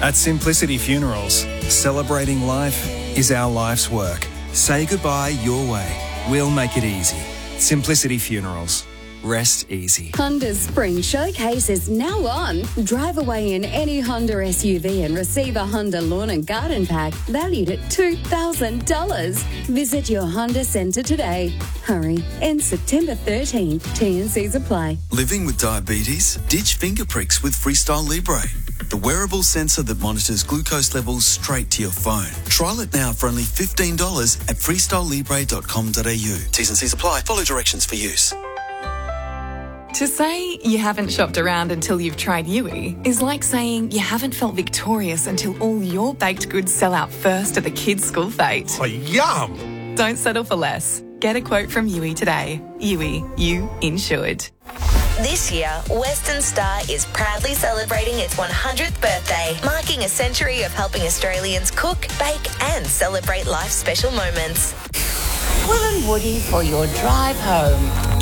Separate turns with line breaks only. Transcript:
At Simplicity Funerals, celebrating life is our life's work. Say goodbye your way. We'll make it easy. Simplicity Funerals. Rest easy.
Honda's Spring Showcase is now on. Drive away in any Honda SUV and receive a Honda Lawn and Garden Pack valued at $2,000. Visit your Honda Centre today. Hurry. Ends September 13th. T&Cs apply.
Living with diabetes? Ditch finger pricks with Freestyle Libre, the wearable sensor that monitors glucose levels straight to your phone. Trial it now for only $15 at freestylelibre.com.au. T's and C's apply. Follow directions for use.
To say you haven't shopped around until you've tried Yui is like saying you haven't felt victorious until all your baked goods sell out first at the kids' school fete.
Oh, yum!
Don't settle for less. Get a quote from Yui today. Yui, you insured.
This year, Western Star is proudly celebrating its 100th birthday, marking a century of helping Australians cook, bake and celebrate life's special moments.
Will and Woody for your drive home.